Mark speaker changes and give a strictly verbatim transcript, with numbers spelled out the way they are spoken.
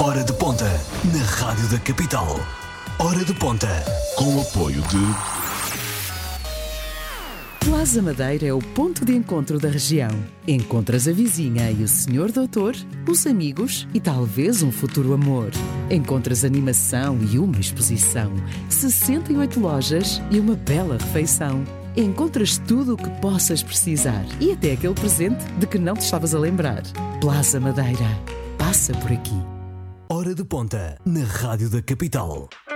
Speaker 1: Hora de Ponta, na Rádio da Capital. Hora de Ponta, com o apoio de...
Speaker 2: Plaza Madeira é o ponto de encontro da região. Encontras a vizinha e o senhor doutor, os amigos e talvez um futuro amor. Encontras animação e uma exposição, sessenta e oito lojas e uma bela refeição. Encontras tudo o que possas precisar e até aquele presente de que não te estavas a lembrar. Plaza Madeira. Passa por aqui.
Speaker 1: Hora de Ponta, na Rádio da Capital.